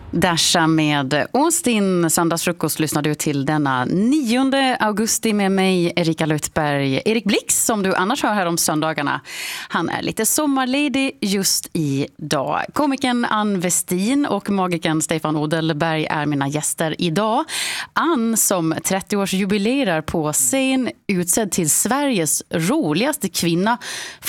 Dasha med Austin. Söndagsfrukost lyssnar du till denna 9 augusti med mig, Erika Lutberg. Erik Blix, som du annars hör här om söndagarna, han är lite sommarledig just idag. Komikern Ann Westin och magikern Stefan Odelberg är mina gäster idag. Ann, som 30-årsjubilerar på scen, utsedd till Sveriges roligaste kvinna